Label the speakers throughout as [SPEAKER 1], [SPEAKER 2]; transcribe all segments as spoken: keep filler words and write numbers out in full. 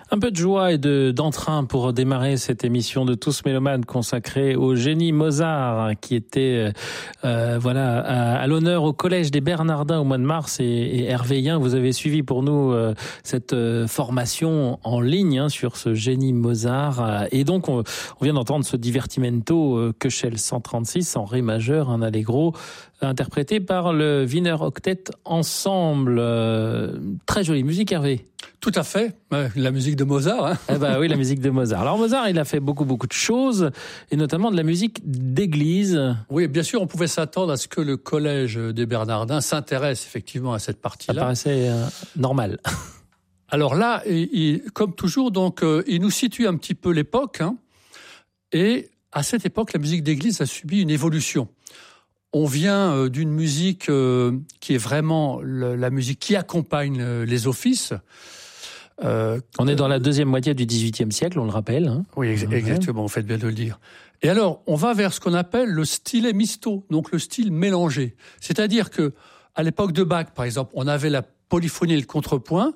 [SPEAKER 1] Un peu de joie et de d'entrain pour démarrer cette émission de Tous Mélomanes consacrée au génie Mozart qui était euh, voilà à, à l'honneur au Collège des Bernardins au mois de mars. Et, et Hervé Yen, vous avez suivi pour nous euh, cette euh, formation en ligne hein, sur ce génie Mozart. Et donc on, on vient d'entendre ce divertimento euh, Köchel cent trente-six en ré majeur, un allegro interprété par le Wiener Octet Ensemble. Euh, très jolie musique, Hervé.
[SPEAKER 2] Tout à fait, la musique de Mozart. Hein.
[SPEAKER 1] Eh ben oui, la musique de Mozart. Alors Mozart, il a fait beaucoup beaucoup de choses, et notamment de la musique d'église.
[SPEAKER 2] Oui, bien sûr, on pouvait s'attendre à ce que le Collège des Bernardins s'intéresse effectivement à cette partie-là.
[SPEAKER 1] Ça paraissait euh, normal.
[SPEAKER 2] Alors là, il, il, comme toujours, donc, euh, il nous situe un petit peu l'époque, hein, et à cette époque, la musique d'église a subi une évolution. On vient euh, d'une musique euh, qui est vraiment le, la musique qui accompagne euh, les offices.
[SPEAKER 1] Euh, on est dans la deuxième moitié du dix-huitième siècle, on le rappelle. Hein.
[SPEAKER 2] Oui, ex- exactement, vous faites bien de le dire. Et alors, on va vers ce qu'on appelle le stile misto, donc le style mélangé. C'est-à-dire que à l'époque de Bach, par exemple, on avait la polyphonie et le contrepoint,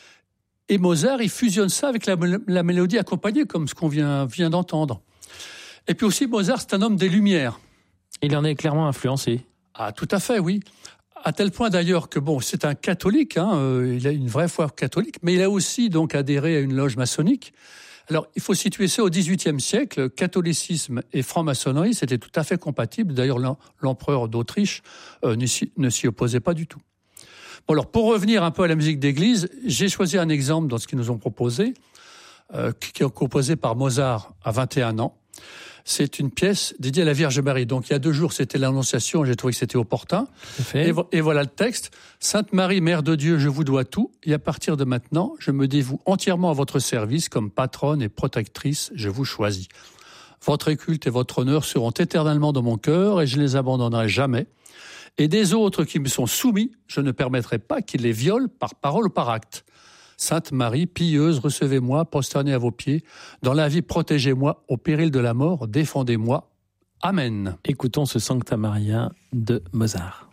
[SPEAKER 2] et Mozart, il fusionne ça avec la, la mélodie accompagnée, comme ce qu'on vient, vient d'entendre. Et puis aussi, Mozart, c'est un homme des Lumières.
[SPEAKER 1] Il en est clairement influencé.
[SPEAKER 2] Ah, tout à fait, oui. À tel point d'ailleurs que bon, c'est un catholique, hein, euh, il a une vraie foi catholique, mais il a aussi donc adhéré à une loge maçonnique. Alors, il faut situer ça au dix-huitième siècle. Catholicisme et franc-maçonnerie, c'était tout à fait compatible. D'ailleurs, l'empereur d'Autriche euh, ne s'y opposait pas du tout. Bon, alors, pour revenir un peu à la musique d'église, j'ai choisi un exemple dans ce qu'ils nous ont proposé, euh, qui est composé par Mozart à vingt et un ans. C'est une pièce dédiée à la Vierge Marie. Donc, il y a deux jours, c'était l'Annonciation. J'ai trouvé que c'était opportun. Et, et voilà le texte. Sainte Marie, Mère de Dieu, je vous dois tout. Et à partir de maintenant, je me dévoue entièrement à votre service comme patronne et protectrice. Je vous choisis. Votre culte et votre honneur seront éternellement dans mon cœur et je ne les abandonnerai jamais. Et des autres qui me sont soumis, je ne permettrai pas qu'ils les violent par parole ou par acte. Sainte Marie, pieuse, recevez-moi, prosternée à vos pieds. Dans la vie, protégez-moi. Au péril de la mort, défendez-moi. Amen.
[SPEAKER 1] Écoutons ce Sancta Maria de Mozart.